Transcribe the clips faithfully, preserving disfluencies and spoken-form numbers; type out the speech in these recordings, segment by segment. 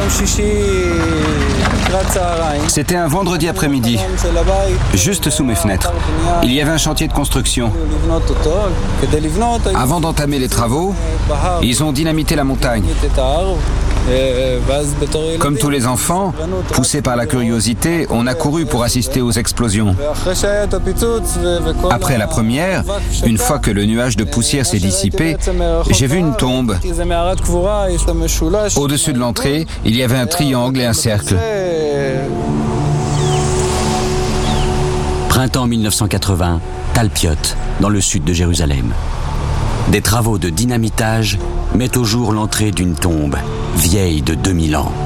C'était un vendredi après-midi, juste sous mes fenêtres. Il y avait un chantier de construction. Avant d'entamer les travaux, ils ont dynamité la montagne. Comme tous les enfants, poussés par la curiosité, on a couru pour assister aux explosions. Après la première, une fois que le nuage de poussière s'est dissipé, j'ai vu une tombe. Au-dessus de l'entrée, il y avait un triangle et un cercle. Printemps mille neuf cent quatre-vingts, Talpiot, dans le sud de Jérusalem. Des travaux de dynamitage mettent au jour l'entrée d'une tombe, vieille de deux mille ans.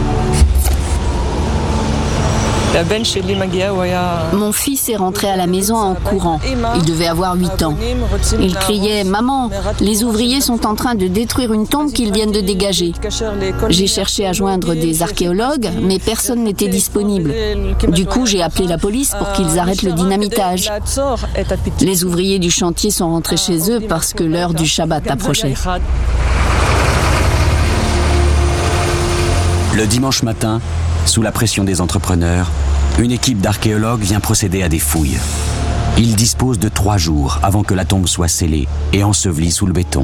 Mon fils est rentré à la maison en courant. Il devait avoir huit ans. Il criait « Maman, les ouvriers sont en train de détruire une tombe qu'ils viennent de dégager ». J'ai cherché à joindre des archéologues, mais personne n'était disponible. Du coup, j'ai appelé la police pour qu'ils arrêtent le dynamitage. Les ouvriers du chantier sont rentrés chez eux parce que l'heure du Shabbat approchait. Le dimanche matin, sous la pression des entrepreneurs, une équipe d'archéologues vient procéder à des fouilles. Ils disposent de trois jours avant que la tombe soit scellée et ensevelie sous le béton.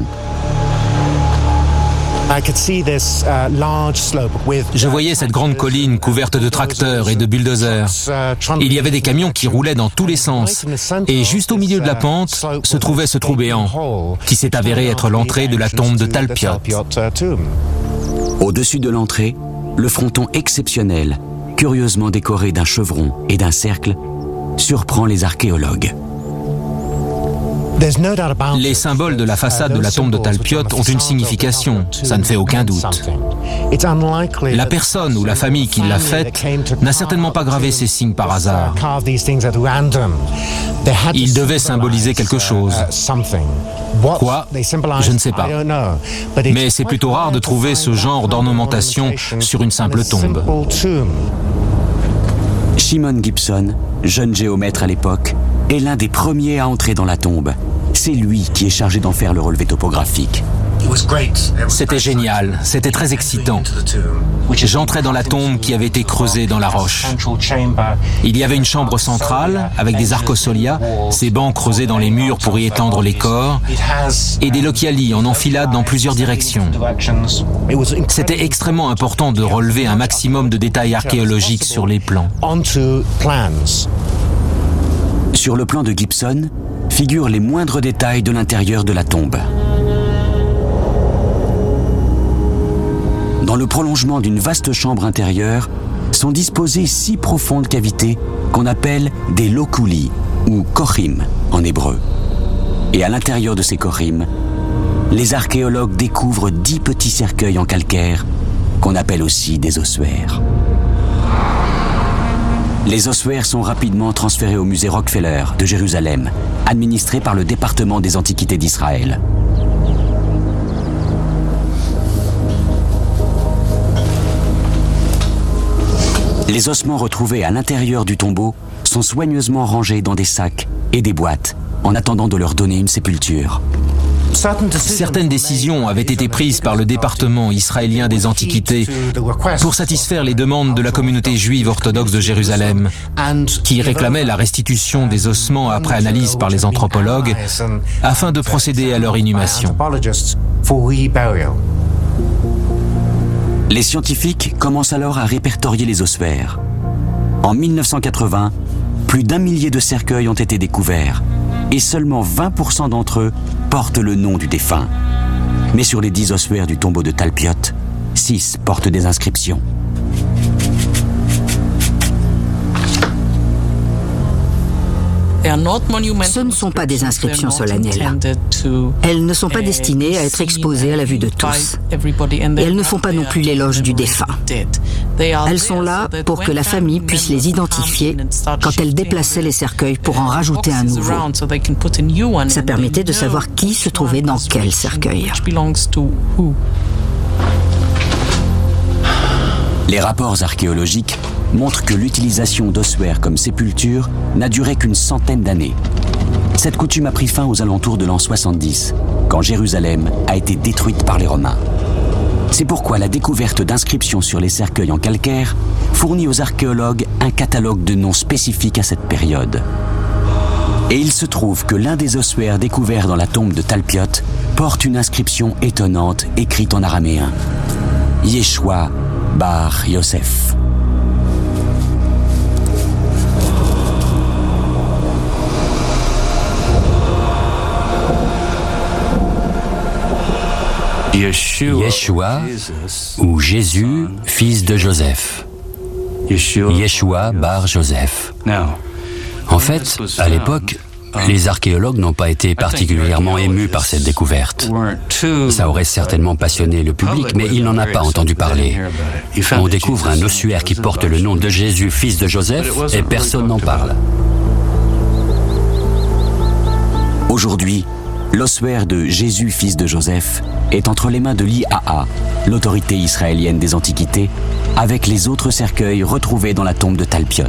Je voyais cette grande colline couverte de tracteurs et de bulldozers. Il y avait des camions qui roulaient dans tous les sens. Et juste au milieu de la pente se trouvait ce trou béant, qui s'est avéré être l'entrée de la tombe de Talpiot. Au-dessus de l'entrée, le fronton exceptionnel, curieusement décoré d'un chevron et d'un cercle, surprend les archéologues. Les symboles de la façade de la tombe de Talpiot ont une signification, ça ne fait aucun doute. La personne ou la famille qui l'a faite n'a certainement pas gravé ces signes par hasard. Il devait symboliser quelque chose. Quoi? Je ne sais pas. Mais c'est plutôt rare de trouver ce genre d'ornementation sur une simple tombe. Shimon Gibson, jeune géomètre à l'époque, est l'un des premiers à entrer dans la tombe. C'est lui qui est chargé d'en faire le relevé topographique. C'était génial, c'était très excitant. J'entrais dans la tombe qui avait été creusée dans la roche. Il y avait une chambre centrale avec des arcosolia, ces bancs creusés dans les murs pour y étendre les corps, et des lochiali en enfilade dans plusieurs directions. C'était extrêmement important de relever un maximum de détails archéologiques sur les plans. Sur le plan de Gibson, figurent les moindres détails de l'intérieur de la tombe. Dans le prolongement d'une vaste chambre intérieure, sont disposées six profondes cavités qu'on appelle des loculi, ou kochim en hébreu. Et à l'intérieur de ces kochim, les archéologues découvrent dix petits cercueils en calcaire, qu'on appelle aussi des ossuaires. Les ossuaires sont rapidement transférés au musée Rockefeller de Jérusalem, administré par le département des Antiquités d'Israël. Les ossements retrouvés à l'intérieur du tombeau sont soigneusement rangés dans des sacs et des boîtes, en attendant de leur donner une sépulture. Certaines décisions avaient été prises par le département israélien des Antiquités pour satisfaire les demandes de la communauté juive orthodoxe de Jérusalem, qui réclamait la restitution des ossements après analyse par les anthropologues, afin de procéder à leur inhumation. Les scientifiques commencent alors à répertorier les ossuaires. En mille neuf cent quatre-vingts, plus d'un millier de cercueils ont été découverts, et seulement vingt pour cent d'entre eux portent le nom du défunt. Mais sur les dix ossuaires du tombeau de Talpiot, six portent des inscriptions. Ce ne sont pas des inscriptions solennelles. Elles ne sont pas destinées à être exposées à la vue de tous. Et elles ne font pas non plus l'éloge du défunt. Elles sont là pour que la famille puisse les identifier quand elle déplaçait les cercueils pour en rajouter un nouveau. Ça permettait de savoir qui se trouvait dans quel cercueil. Les rapports archéologiques montrent que l'utilisation d'ossuaires comme sépulture n'a duré qu'une centaine d'années. Cette coutume a pris fin aux alentours de l'an soixante-dix, quand Jérusalem a été détruite par les Romains. C'est pourquoi la découverte d'inscriptions sur les cercueils en calcaire fournit aux archéologues un catalogue de noms spécifiques à cette période. Et il se trouve que l'un des ossuaires découverts dans la tombe de Talpiot porte une inscription étonnante écrite en araméen. Yeshua bar Yosef. Yeshua ou Jésus, fils de Joseph. Yeshua bar Joseph. En fait, à l'époque, les archéologues n'ont pas été particulièrement émus par cette découverte. Ça aurait certainement passionné le public, mais il n'en a pas entendu parler. On découvre un ossuaire qui porte le nom de Jésus, fils de Joseph, et personne n'en parle. Aujourd'hui, l'ossuaire de Jésus, fils de Joseph, est entre les mains de l'I A A, l'autorité israélienne des Antiquités, avec les autres cercueils retrouvés dans la tombe de Talpiot.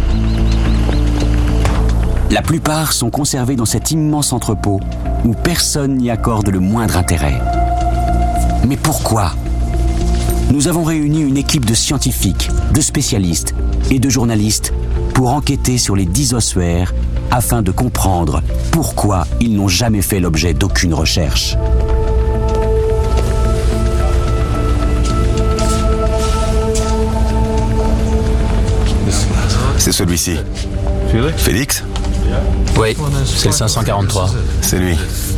La plupart sont conservés dans cet immense entrepôt où personne n'y accorde le moindre intérêt. Mais pourquoi ? Nous avons réuni une équipe de scientifiques, de spécialistes et de journalistes pour enquêter sur les dix ossuaires afin de comprendre pourquoi ils n'ont jamais fait l'objet d'aucune recherche. C'est celui-ci. Félix ? Oui, c'est le cinq cent quarante-trois. C'est lui.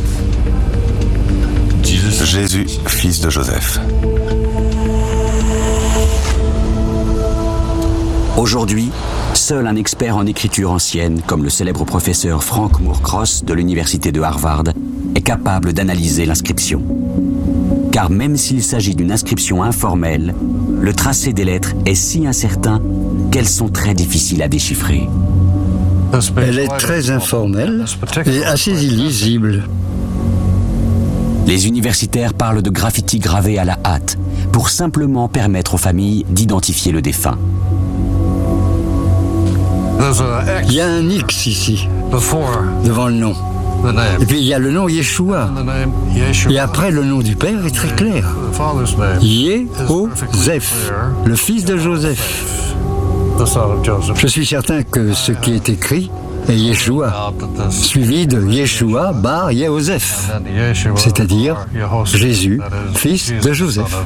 Jésus, fils de Joseph. Aujourd'hui, seul un expert en écriture ancienne, comme le célèbre professeur Frank Moore-Cross de l'université de Harvard, est capable d'analyser l'inscription. Car même s'il s'agit d'une inscription informelle, le tracé des lettres est si incertain qu'elles sont très difficiles à déchiffrer. Elle est très informelle et assez illisible. Les universitaires parlent de graffitis gravés à la hâte pour simplement permettre aux familles d'identifier le défunt. Il y a un X ici, devant le nom. Et puis il y a le nom Yeshua. Et après, le nom du père est très clair. Yé-O-Zeph, le fils de Joseph. Je suis certain que ce qui est écrit est Yeshua, suivi de Yeshua bar Yosef, c'est-à-dire Jésus, fils de Joseph.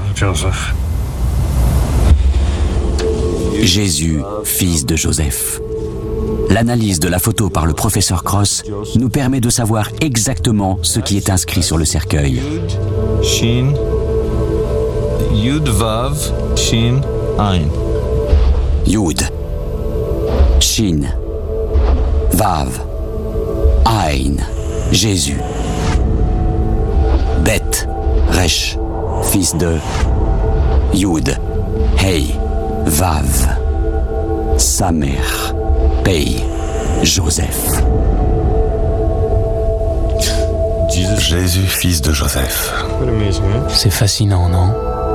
Jésus, fils de Joseph. L'analyse de la photo par le professeur Cross nous permet de savoir exactement ce qui est inscrit sur le cercueil. Shin, Yud Vav, Shin, Ain. Yud, Shin, Vav, Ain, Jésus. Bet, Resh, fils de Yud, Hei, Vav, Samer, Pei, Joseph. Jésus, fils de Joseph. C'est fascinant, non ?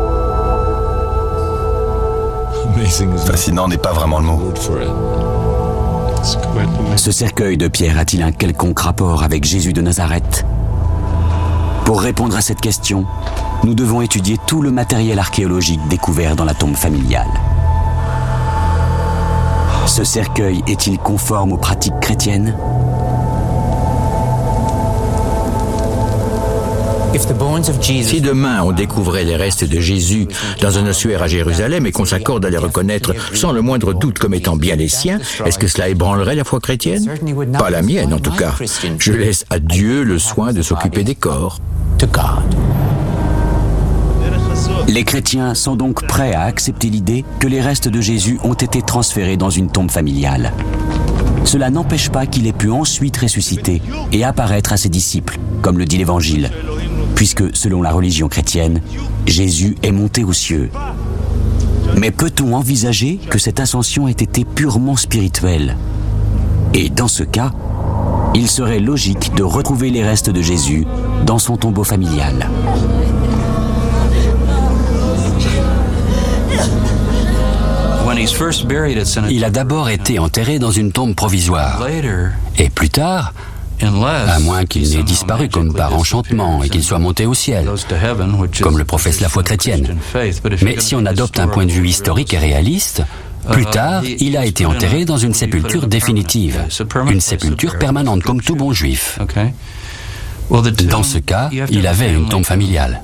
Fascinant n'est pas vraiment le mot. Ce cercueil de pierre a-t-il un quelconque rapport avec Jésus de Nazareth ? Pour répondre à cette question, nous devons étudier tout le matériel archéologique découvert dans la tombe familiale. Ce cercueil est-il conforme aux pratiques chrétiennes ? Si demain on découvrait les restes de Jésus dans un ossuaire à Jérusalem et qu'on s'accorde à les reconnaître sans le moindre doute comme étant bien les siens, est-ce que cela ébranlerait la foi chrétienne ? Pas la mienne en tout cas. Je laisse à Dieu le soin de s'occuper des corps. Les chrétiens sont donc prêts à accepter l'idée que les restes de Jésus ont été transférés dans une tombe familiale. Cela n'empêche pas qu'il ait pu ensuite ressusciter et apparaître à ses disciples, comme le dit l'Évangile, puisque, selon la religion chrétienne, Jésus est monté aux cieux. Mais peut-on envisager que cette ascension ait été purement spirituelle ? Et dans ce cas, il serait logique de retrouver les restes de Jésus dans son tombeau familial. Il a d'abord été enterré dans une tombe provisoire. Et plus tard, À moins qu'il n'ait disparu comme par enchantement et qu'il soit monté au ciel, comme le professe la foi chrétienne. Mais si on adopte un point de vue historique et réaliste, plus tard, il a été enterré dans une sépulture définitive, une sépulture permanente comme tout bon juif. Dans ce cas, il avait une tombe familiale.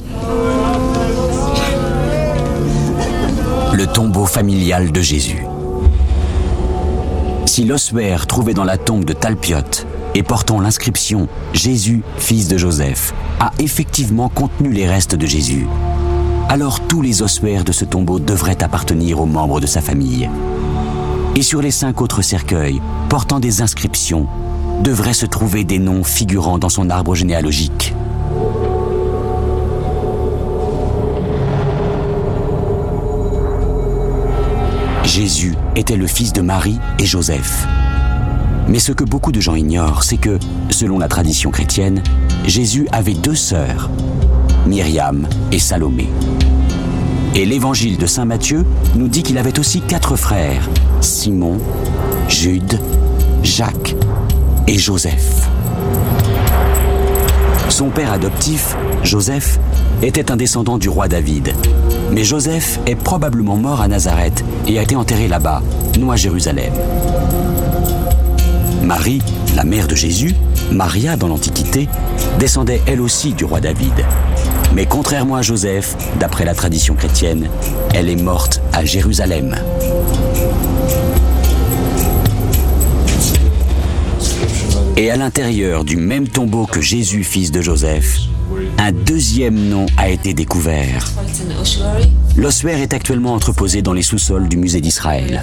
Le tombeau familial de Jésus. Si l'ossuaire trouvé dans la tombe de Talpiot et portant l'inscription « Jésus, fils de Joseph » a effectivement contenu les restes de Jésus, alors tous les ossuaires de ce tombeau devraient appartenir aux membres de sa famille. Et sur les cinq autres cercueils, portant des inscriptions, devraient se trouver des noms figurant dans son arbre généalogique. Jésus était le fils de Marie et Joseph. Mais ce que beaucoup de gens ignorent, c'est que, selon la tradition chrétienne, Jésus avait deux sœurs, Myriam et Salomé. Et l'évangile de saint Matthieu nous dit qu'il avait aussi quatre frères, Simon, Jude, Jacques et Joseph. Son père adoptif, Joseph, était un descendant du roi David. Mais Joseph est probablement mort à Nazareth et a été enterré là-bas, non à Jérusalem. Marie, la mère de Jésus, Maria dans l'Antiquité, descendait elle aussi du roi David. Mais contrairement à Joseph, d'après la tradition chrétienne, elle est morte à Jérusalem. Et à l'intérieur du même tombeau que Jésus, fils de Joseph, un deuxième nom a été découvert. L'ossuaire est actuellement entreposé dans les sous-sols du musée d'Israël.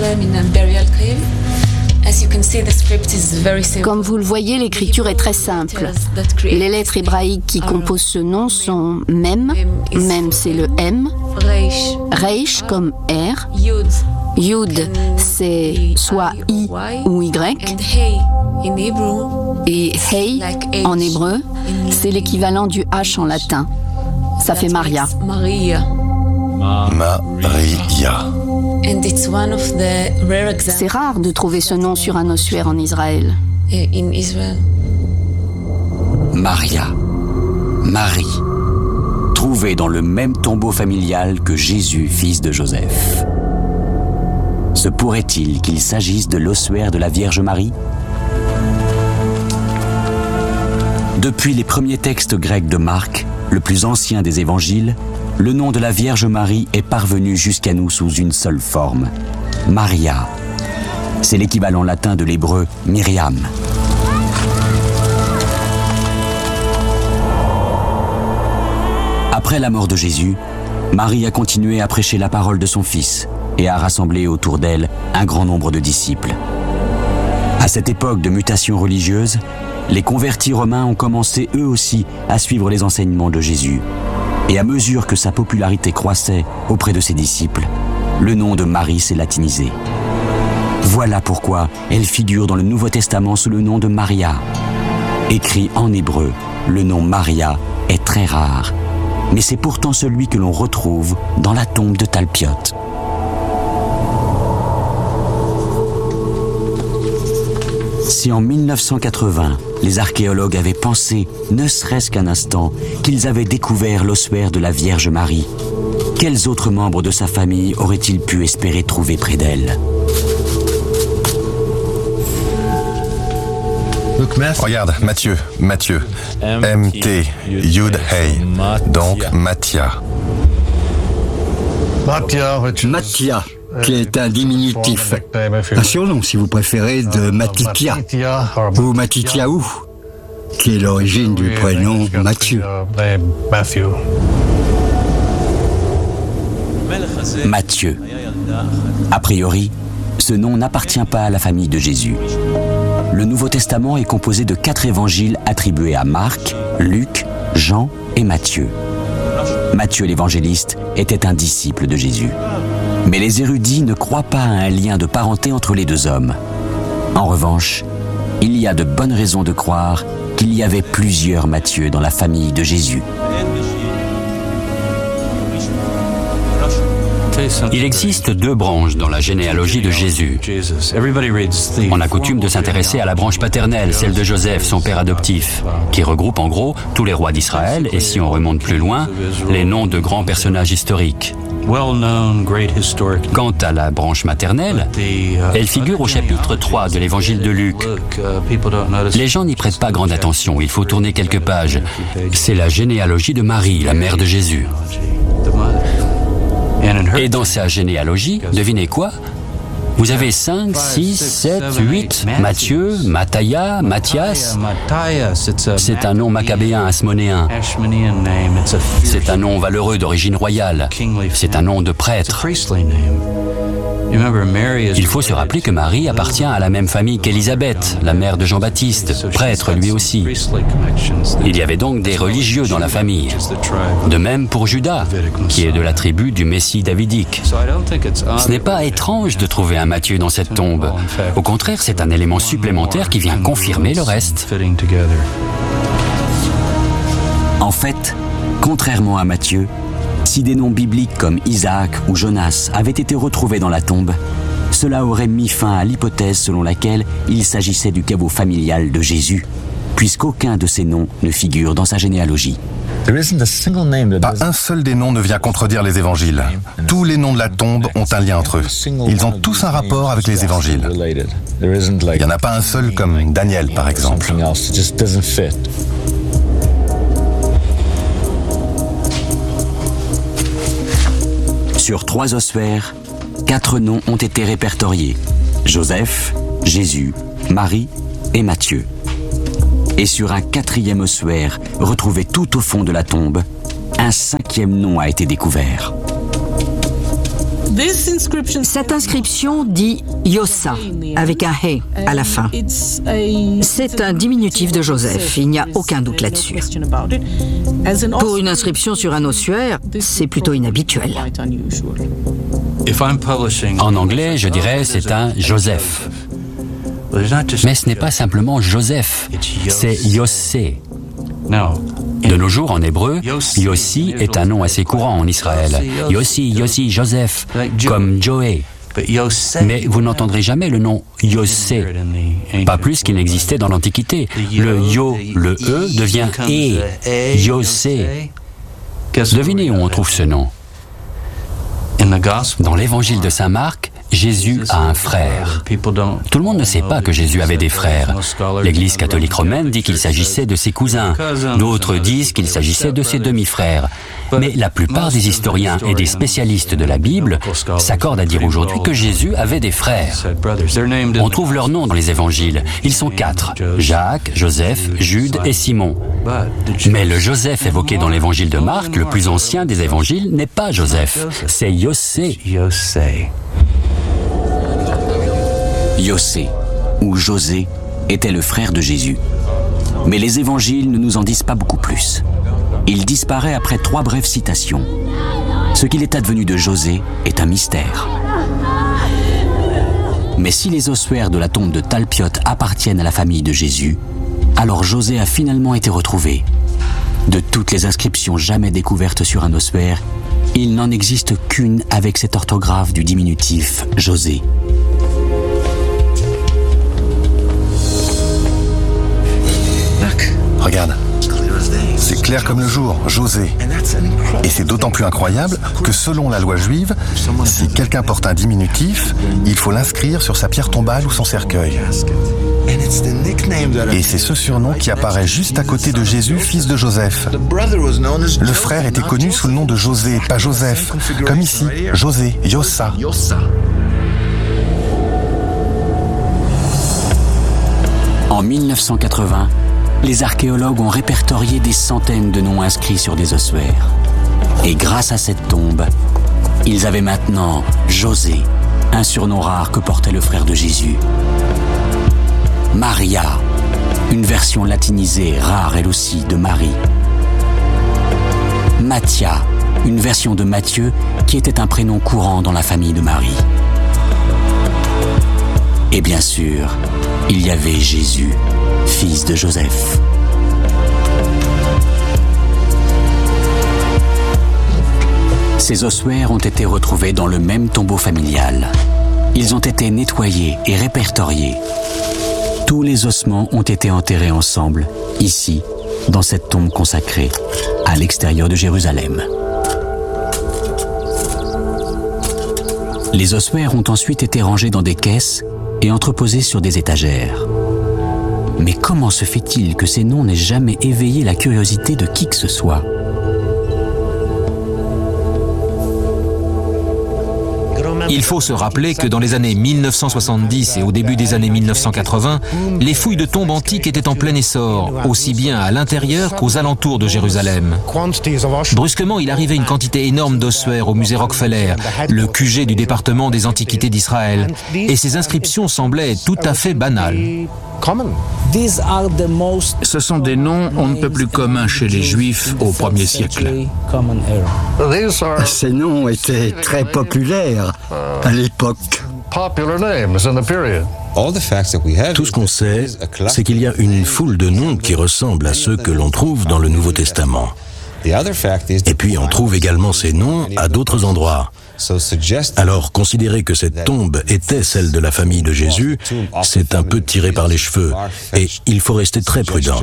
Comme vous le voyez, l'écriture est très simple. Les lettres hébraïques qui composent ce nom sont Mem, Mem c'est le M, Reish comme R, Yud c'est soit I ou Y, et Hey en hébreu, c'est l'équivalent du H en latin. Ça fait Maria. Maria. C'est rare de trouver ce nom sur un ossuaire en Israël. Maria, Marie, trouvée dans le même tombeau familial que Jésus, fils de Joseph. Se pourrait-il qu'il s'agisse de l'ossuaire de la Vierge Marie ? Depuis les premiers textes grecs de Marc, le plus ancien des évangiles, le nom de la Vierge Marie est parvenu jusqu'à nous sous une seule forme, Maria. C'est l'équivalent latin de l'hébreu Myriam. Après la mort de Jésus, Marie a continué à prêcher la parole de son Fils et a rassemblé autour d'elle un grand nombre de disciples. À cette époque de mutation religieuse, les convertis romains ont commencé eux aussi à suivre les enseignements de Jésus. Et à mesure que sa popularité croissait auprès de ses disciples, le nom de Marie s'est latinisé. Voilà pourquoi elle figure dans le Nouveau Testament sous le nom de Maria. Écrit en hébreu, le nom Maria est très rare, mais c'est pourtant celui que l'on retrouve dans la tombe de Talpiot. Si en mille neuf cent quatre-vingts, les archéologues avaient pensé, ne serait-ce qu'un instant, qu'ils avaient découvert l'ossuaire de la Vierge Marie, quels autres membres de sa famille auraient-ils pu espérer trouver près d'elle ? Regarde, Matthieu, Matthieu, M T, Yud Hey, donc Mathia. Mathia, qui est un diminutif, un surnom si vous préférez de Matitia ou Matitiaou, qui est l'origine du prénom Matthieu. Matthieu. A priori, ce nom n'appartient pas à la famille de Jésus. Le Nouveau Testament est composé de quatre évangiles attribués à Marc, Luc, Jean et Matthieu. Matthieu l'évangéliste était un disciple de Jésus. Mais les érudits ne croient pas à un lien de parenté entre les deux hommes. En revanche, il y a de bonnes raisons de croire qu'il y avait plusieurs Matthieu dans la famille de Jésus. Il existe deux branches dans la généalogie de Jésus. On a coutume de s'intéresser à la branche paternelle, celle de Joseph, son père adoptif, qui regroupe en gros tous les rois d'Israël et, si on remonte plus loin, les noms de grands personnages historiques. Quant à la branche maternelle, elle figure au chapitre trois de l'évangile de Luc. Les gens n'y prêtent pas grande attention, il faut tourner quelques pages. C'est la généalogie de Marie, la mère de Jésus. Et dans sa généalogie, devinez quoi ? Vous avez cinq, six, sept, huit, Matthieu, Matthaïa, Matthias. C'est un nom macabéen, asmonéen. C'est un nom valeureux d'origine royale. C'est un nom de prêtre. Il faut se rappeler que Marie appartient à la même famille qu'Élisabeth, la mère de Jean-Baptiste, prêtre lui aussi. Il y avait donc des religieux dans la famille. De même pour Judas, qui est de la tribu du Messie davidique. Ce n'est pas étrange de trouver un Matthieu dans cette tombe. Au contraire, c'est un élément supplémentaire qui vient confirmer le reste. En fait, contrairement à Matthieu, si des noms bibliques comme Isaac ou Jonas avaient été retrouvés dans la tombe, cela aurait mis fin à l'hypothèse selon laquelle il s'agissait du caveau familial de Jésus, puisqu'aucun de ces noms ne figure dans sa généalogie. Pas un seul des noms ne vient contredire les évangiles. Tous les noms de la tombe ont un lien entre eux. Ils ont tous un rapport avec les évangiles. Il n'y en a pas un seul comme Daniel, par exemple. Sur trois ossuaires, quatre noms ont été répertoriés. Joseph, Jésus, Marie et Matthieu. Et sur un quatrième ossuaire, retrouvé tout au fond de la tombe, un cinquième nom a été découvert. Cette inscription dit Yossa, avec un He à la fin. C'est un diminutif de Joseph, il n'y a aucun doute là-dessus. Pour une inscription sur un ossuaire, c'est plutôt inhabituel. En anglais, je dirais c'est un Joseph. Mais ce n'est pas simplement Joseph, c'est Yossé. De nos jours, en hébreu, Yossi est un nom assez courant en Israël. Yossi, Yossi, Joseph, comme Joé. Mais vous n'entendrez jamais le nom Yossé, pas plus qu'il n'existait dans l'Antiquité. Le Yo, le E devient E, Yossé. Devinez où on trouve ce nom. Dans l'évangile de saint Marc, Jésus a un frère. Tout le monde ne sait pas que Jésus avait des frères. L'Église catholique romaine dit qu'il s'agissait de ses cousins. D'autres disent qu'il s'agissait de ses demi-frères. Mais la plupart des historiens et des spécialistes de la Bible s'accordent à dire aujourd'hui que Jésus avait des frères. On trouve leurs noms dans les évangiles. Ils sont quatre: Jacques, Joseph, Jude et Simon. Mais le Joseph évoqué dans l'évangile de Marc, le plus ancien des évangiles, n'est pas Joseph, c'est Yossé. Yossé, ou José, était le frère de Jésus. Mais les évangiles ne nous en disent pas beaucoup plus. Il disparaît après trois brèves citations. Ce qu'il est advenu de José est un mystère. Mais si les ossuaires de la tombe de Talpiote appartiennent à la famille de Jésus, alors José a finalement été retrouvé. De toutes les inscriptions jamais découvertes sur un ossuaire, il n'en existe qu'une avec cette orthographe du diminutif José. Regarde, c'est clair comme le jour, José. Et c'est d'autant plus incroyable que selon la loi juive, si quelqu'un porte un diminutif, il faut l'inscrire sur sa pierre tombale ou son cercueil. Et c'est ce surnom qui apparaît juste à côté de Jésus, fils de Joseph. Le frère était connu sous le nom de José, pas Joseph, comme ici, José, Yossa. En mille neuf cent quatre-vingts, les archéologues ont répertorié des centaines de noms inscrits sur des ossuaires. Et grâce à cette tombe, ils avaient maintenant José, un surnom rare que portait le frère de Jésus. Maria, une version latinisée rare elle aussi de Marie. Matthias, une version de Matthieu qui était un prénom courant dans la famille de Marie. Et bien sûr, il y avait Jésus, fils de Joseph. Ces ossuaires ont été retrouvés dans le même tombeau familial. Ils ont été nettoyés et répertoriés. Tous les ossements ont été enterrés ensemble, ici, dans cette tombe consacrée, à l'extérieur de Jérusalem. Les ossuaires ont ensuite été rangés dans des caisses et entreposés sur des étagères. Mais comment se fait-il que ces noms n'aient jamais éveillé la curiosité de qui que ce soit ? Il faut se rappeler que dans les années mille neuf cent soixante-dix et au début des années mille neuf cent quatre-vingts, les fouilles de tombes antiques étaient en plein essor, aussi bien à l'intérieur qu'aux alentours de Jérusalem. Brusquement, il arrivait une quantité énorme d'ossuaires au musée Rockefeller, le Q G du département des Antiquités d'Israël, et ces inscriptions semblaient tout à fait banales. Ce sont des noms on ne peut plus communs chez les Juifs au premier siècle. Ces noms étaient très populaires à l'époque. Tout ce qu'on sait, c'est qu'il y a une foule de noms qui ressemblent à ceux que l'on trouve dans le Nouveau Testament. Et puis on trouve également ces noms à d'autres endroits. Alors, considérer que cette tombe était celle de la famille de Jésus, c'est un peu tiré par les cheveux, et il faut rester très prudent.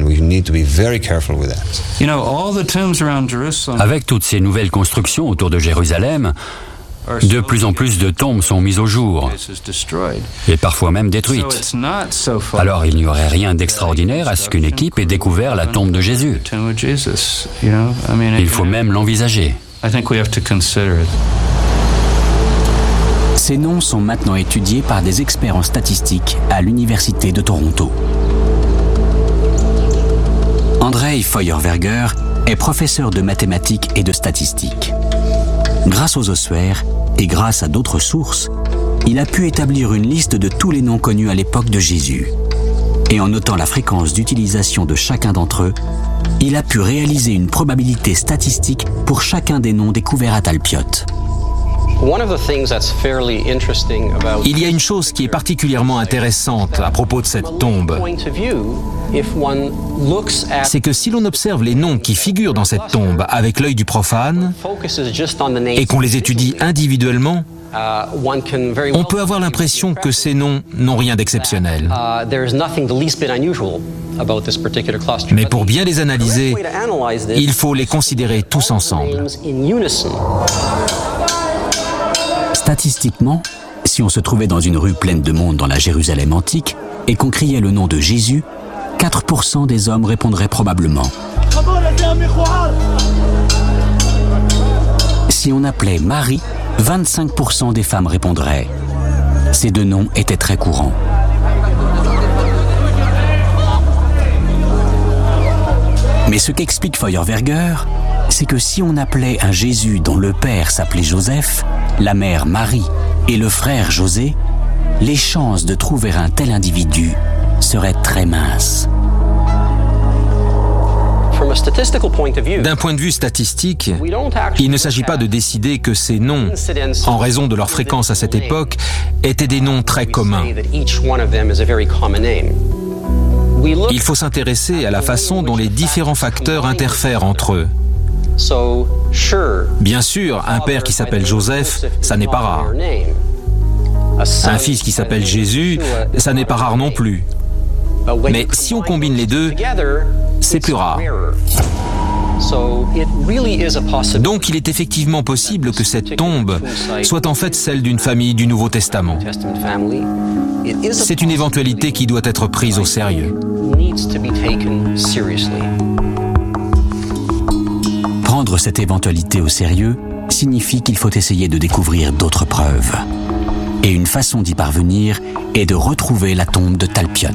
Avec toutes ces nouvelles constructions autour de Jérusalem, de plus en plus de tombes sont mises au jour, et parfois même détruites. Alors il n'y aurait rien d'extraordinaire à ce qu'une équipe ait découvert la tombe de Jésus. Il faut même l'envisager. Ces noms sont maintenant étudiés par des experts en statistique à l'Université de Toronto. Andrei Feuerwerger est professeur de mathématiques et de statistiques. Grâce aux ossuaires et grâce à d'autres sources, il a pu établir une liste de tous les noms connus à l'époque de Jésus. Et en notant la fréquence d'utilisation de chacun d'entre eux, il a pu réaliser une probabilité statistique pour chacun des noms découverts à Talpiot. Il y a une chose qui est particulièrement intéressante à propos de cette tombe. C'est que si l'on observe les noms qui figurent dans cette tombe avec l'œil du profane et qu'on les étudie individuellement, on peut avoir l'impression que ces noms n'ont rien d'exceptionnel. Mais pour bien les analyser, il faut les considérer tous ensemble. Statistiquement, si on se trouvait dans une rue pleine de monde dans la Jérusalem antique et qu'on criait le nom de Jésus, quatre pour cent des hommes répondraient probablement. Si on appelait Marie, vingt-cinq pour cent des femmes répondraient. Ces deux noms étaient très courants. Mais ce qu'explique Feuerwerger, c'est que si on appelait un Jésus dont le père s'appelait Joseph, la mère Marie et le frère José, les chances de trouver un tel individu seraient très minces. D'un point de vue statistique, il ne s'agit pas de décider que ces noms, en raison de leur fréquence à cette époque, étaient des noms très communs. Il faut s'intéresser à la façon dont les différents facteurs interfèrent entre eux. Bien sûr, un père qui s'appelle Joseph, ça n'est pas rare. Un fils qui s'appelle Jésus, ça n'est pas rare non plus. Mais si on combine les deux, c'est plus rare. Donc il est effectivement possible que cette tombe soit en fait celle d'une famille du Nouveau Testament. C'est une éventualité qui doit être prise au sérieux. Prendre cette éventualité au sérieux signifie qu'il faut essayer de découvrir d'autres preuves. Et une façon d'y parvenir est de retrouver la tombe de Talpiot.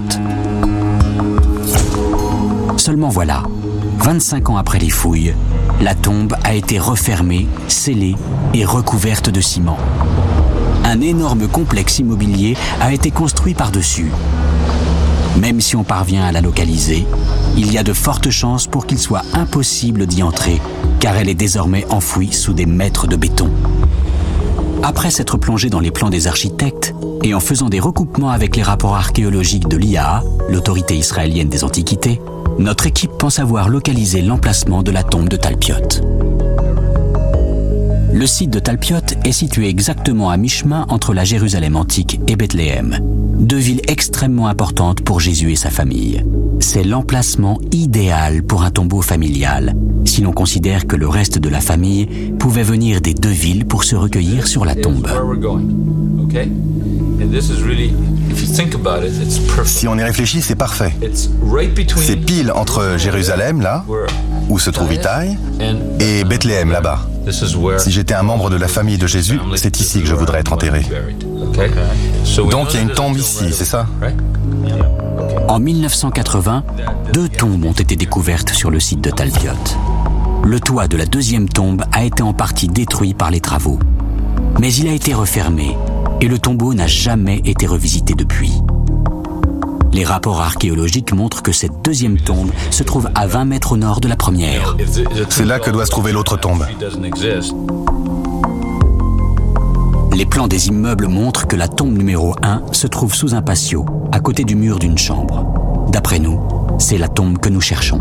Seulement voilà, vingt-cinq ans après les fouilles, la tombe a été refermée, scellée et recouverte de ciment. Un énorme complexe immobilier a été construit par-dessus. Même si on parvient à la localiser, il y a de fortes chances pour qu'il soit impossible d'y entrer, car elle est désormais enfouie sous des mètres de béton. Après s'être plongé dans les plans des architectes et en faisant des recoupements avec les rapports archéologiques de l'I A A, l'autorité israélienne des Antiquités, notre équipe pense avoir localisé l'emplacement de la tombe de Talpiot. Le site de Talpiot est situé exactement à mi-chemin entre la Jérusalem antique et Bethléem, deux villes extrêmement importantes pour Jésus et sa famille. C'est l'emplacement idéal pour un tombeau familial, si l'on considère que le reste de la famille pouvait venir des deux villes pour se recueillir sur la tombe. Si on y réfléchit, c'est parfait. C'est pile entre Jérusalem, là, où se trouve Itaï, et Bethléem, là-bas. Si j'étais un membre de la famille de Jésus, c'est ici que je voudrais être enterré. Donc il y a une tombe ici, c'est ça? En mille neuf cent quatre-vingts, deux tombes ont été découvertes sur le site de Talpiot. Le toit de la deuxième tombe a été en partie détruit par les travaux. Mais il a été refermé et le tombeau n'a jamais été revisité depuis. Les rapports archéologiques montrent que cette deuxième tombe se trouve à vingt mètres au nord de la première. C'est là que doit se trouver l'autre tombe. Les plans des immeubles montrent que la tombe numéro un se trouve sous un patio, à côté du mur d'une chambre. D'après nous, c'est la tombe que nous cherchons.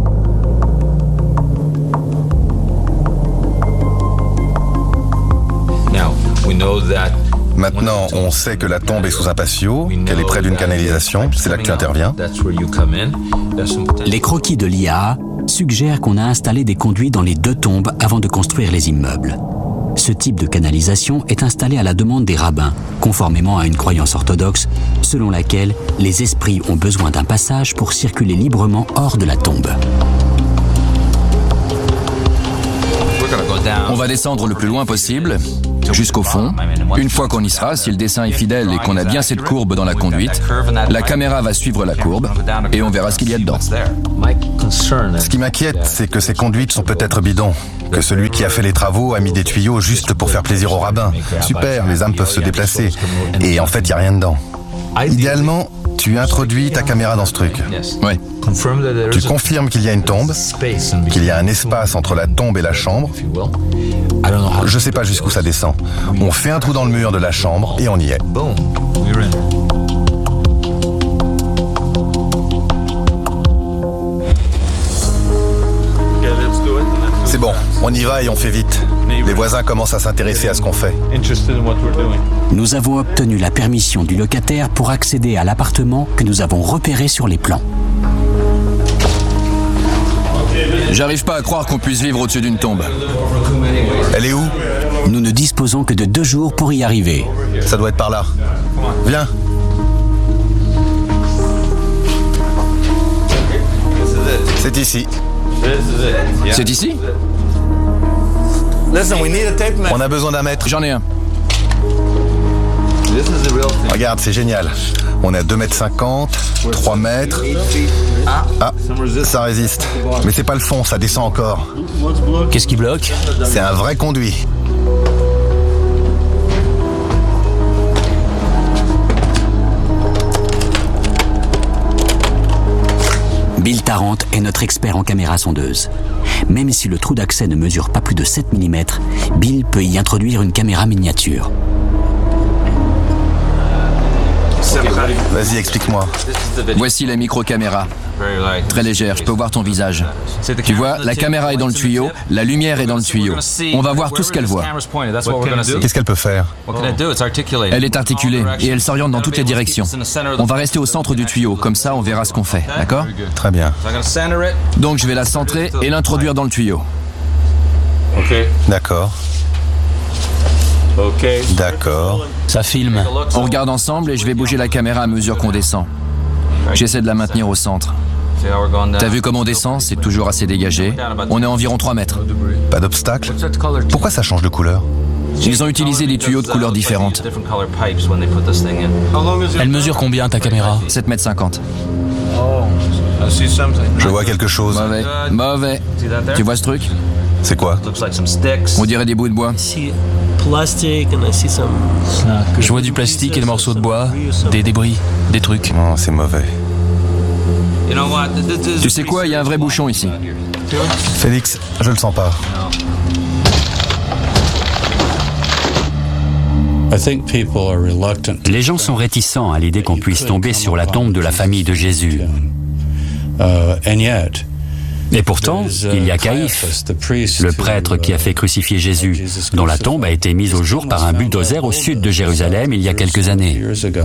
Maintenant, on sait que la tombe est sous un patio, qu'elle est près d'une canalisation, c'est là que tu interviens. Les croquis de l'I A A suggèrent qu'on a installé des conduits dans les deux tombes avant de construire les immeubles. Ce type de canalisation est installé à la demande des rabbins, conformément à une croyance orthodoxe, selon laquelle les esprits ont besoin d'un passage pour circuler librement hors de la tombe. On va descendre le plus loin possible, jusqu'au fond. Une fois qu'on y sera, si le dessin est fidèle et qu'on a bien cette courbe dans la conduite, la caméra va suivre la courbe et on verra ce qu'il y a dedans. Ce qui m'inquiète, c'est que ces conduites sont peut-être bidons, que celui qui a fait les travaux a mis des tuyaux juste pour faire plaisir au rabbin. Super, les âmes peuvent se déplacer. Et en fait, il n'y a rien dedans. Idéalement, tu introduis ta caméra dans ce truc. Oui. Tu confirmes qu'il y a une tombe, qu'il y a un espace entre la tombe et la chambre. Je sais pas jusqu'où ça descend. On fait un trou dans le mur de la chambre et on y est. C'est bon, on y va et on fait vite. Les voisins commencent à s'intéresser à ce qu'on fait. Nous avons obtenu la permission du locataire pour accéder à l'appartement que nous avons repéré sur les plans. J'arrive pas à croire qu'on puisse vivre au-dessus d'une tombe. Elle est où? Nous ne disposons que de deux jours pour y arriver. Ça doit être par là. Viens. C'est ici. C'est ici? On a besoin d'un mètre. J'en ai un. Regarde, c'est génial. On a deux mètres cinquante, trois mètres. Ah, ça résiste. Mais c'est pas le fond, ça descend encore. Qu'est-ce qui bloque? C'est un vrai conduit. Bill Tarrant est notre expert en caméra sondeuse. Même si le trou d'accès ne mesure pas plus de sept millimètres, Bill peut y introduire une caméra miniature. Vas-y, explique-moi. Voici la micro-caméra. Très légère, je peux voir ton visage. Tu vois, la caméra est dans le tuyau, la lumière est dans le tuyau. On va voir tout ce qu'elle voit. Qu'est-ce qu'elle peut faire? Elle est articulée et elle s'oriente dans toutes les directions. On va rester au centre du tuyau, comme ça on verra ce qu'on fait, d'accord? Très bien. Donc je vais la centrer et l'introduire dans le tuyau. D'accord. D'accord. Ça filme. On regarde ensemble et je vais bouger la caméra à mesure qu'on descend. J'essaie de la maintenir au centre. T'as vu comment on descend? C'est toujours assez dégagé. On est à environ trois mètres. Pas d'obstacle? Pourquoi ça change de couleur? Ils ont utilisé des tuyaux de couleurs différentes. Elle mesure combien ta caméra? sept mètres cinquante. Je vois quelque chose. Mauvais. Mauvais. Tu vois ce truc? C'est quoi? On dirait des bouts de bois. Je vois du plastique et des morceaux de bois, des débris, des trucs. Non, c'est mauvais. Tu sais quoi? Il y a un vrai bouchon ici. Félix, je le sens pas. Les gens sont réticents à l'idée qu'on puisse tomber sur la tombe de la famille de Jésus. Et pourtant, il y a Caïphe, le prêtre qui a fait crucifier Jésus, dont la tombe a été mise au jour par un bulldozer au sud de Jérusalem il y a quelques années.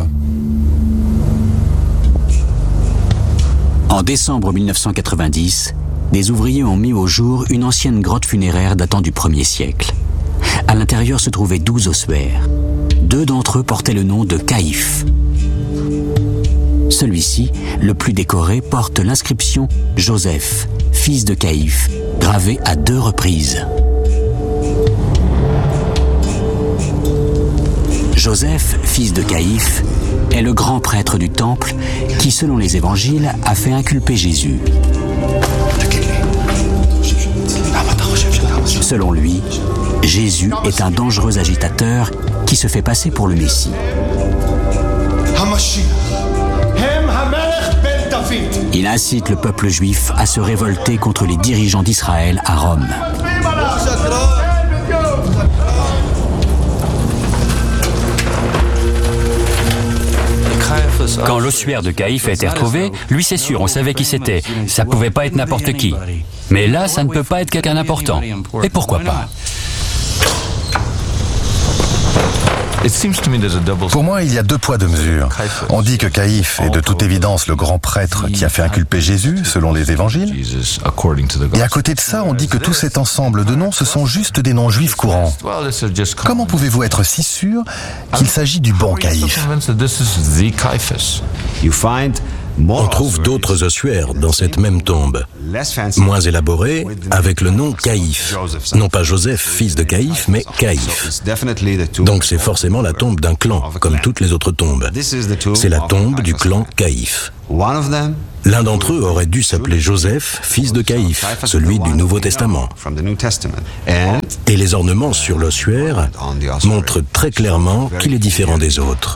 En décembre mille neuf cent quatre-vingt-dix, des ouvriers ont mis au jour une ancienne grotte funéraire datant du premier siècle. À l'intérieur se trouvaient douze ossuaires. Deux d'entre eux portaient le nom de Caïphe. Celui-ci, le plus décoré, porte l'inscription « Joseph, fils de Caïphe », gravée à deux reprises. Joseph, fils de Caïphe, est le grand prêtre du temple qui, selon les évangiles, a fait inculper Jésus. Selon lui, Jésus est un dangereux agitateur qui se fait passer pour le Messie. Il incite le peuple juif à se révolter contre les dirigeants d'Israël à Rome. Quand l'ossuaire de Caïphe a été retrouvé, lui c'est sûr, on savait qui c'était. Ça pouvait pas être n'importe qui. Mais là, ça ne peut pas être quelqu'un d'important. Et pourquoi pas ? Pour moi, il y a deux poids, deux mesures. On dit que Caïphe est de toute évidence le grand prêtre qui a fait inculper Jésus, selon les évangiles. Et à côté de ça, on dit que tout cet ensemble de noms, ce sont juste des noms juifs courants. Comment pouvez-vous être si sûr qu'il s'agit du bon Caïphe ? On trouve d'autres ossuaires dans cette même tombe, moins élaborés, avec le nom Caïphe. Non pas Joseph, fils de Caïphe, mais Caïphe. Donc c'est forcément la tombe d'un clan, comme toutes les autres tombes. C'est la tombe du clan Caïphe. L'un d'entre eux aurait dû s'appeler Joseph, fils de Caïphe, celui du Nouveau Testament. Et les ornements sur l'ossuaire montrent très clairement qu'il est différent des autres.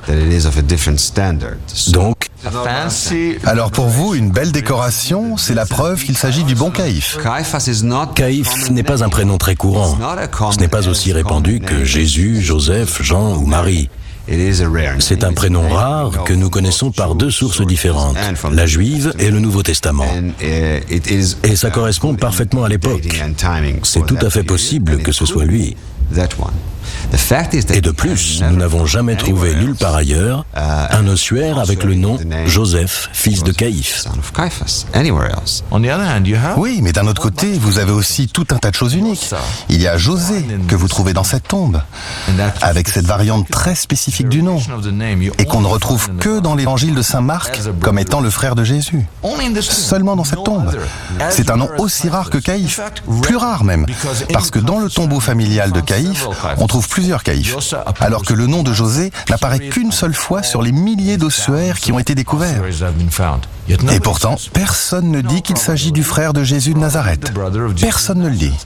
Donc, alors pour vous, une belle décoration, c'est la preuve qu'il s'agit du bon Caïphe. Caïphe n'est pas un prénom très courant. Ce n'est pas aussi répandu que Jésus, Joseph, Jean ou Marie. C'est un prénom rare que nous connaissons par deux sources différentes, la juive et le Nouveau Testament. Et ça correspond parfaitement à l'époque. C'est tout à fait possible que ce soit lui. Et de plus, nous n'avons jamais trouvé nulle part ailleurs un ossuaire avec le nom Joseph, fils de Caïphe. Oui, mais d'un autre côté, vous avez aussi tout un tas de choses uniques. Il y a José, que vous trouvez dans cette tombe, avec cette variante très spécifique du nom, et qu'on ne retrouve que dans l'évangile de saint Marc comme étant le frère de Jésus. Seulement dans cette tombe. C'est un nom aussi rare que Caïphe, plus rare même, parce que dans le tombeau familial de Caïphe, on trouve plusieurs Caïphes, alors que le nom de José n'apparaît qu'une seule fois sur les milliers d'ossuaires qui ont été découverts. Et pourtant, personne ne dit qu'il s'agit du frère de Jésus de Nazareth. Personne ne le dit.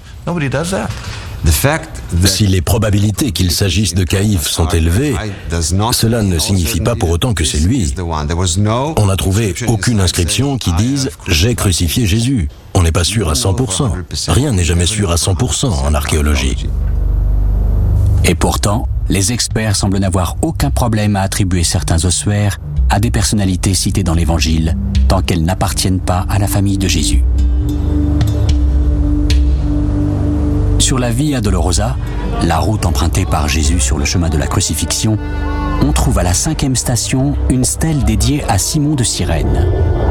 Si les probabilités qu'il s'agisse de Caïphe sont élevées, cela ne signifie pas pour autant que c'est lui. On n'a trouvé aucune inscription qui dise « J'ai crucifié Jésus ». On n'est pas sûr à cent pour cent. Rien n'est jamais sûr à cent pour cent en archéologie. Et pourtant, les experts semblent n'avoir aucun problème à attribuer certains ossuaires à des personnalités citées dans l'Évangile, tant qu'elles n'appartiennent pas à la famille de Jésus. Sur la Via Dolorosa, la route empruntée par Jésus sur le chemin de la crucifixion, on trouve à la cinquième station une stèle dédiée à Simon de Cyrène.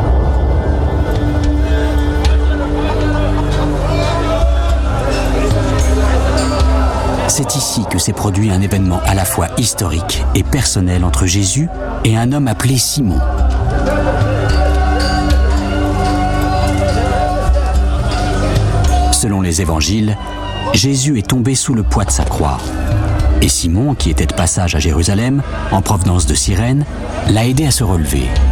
C'est ici que s'est produit un événement à la fois historique et personnel entre Jésus et un homme appelé Simon. Selon les évangiles, Jésus est tombé sous le poids de sa croix. Et Simon, qui était de passage à Jérusalem, en provenance de Cyrène, l'a aidé à se relever.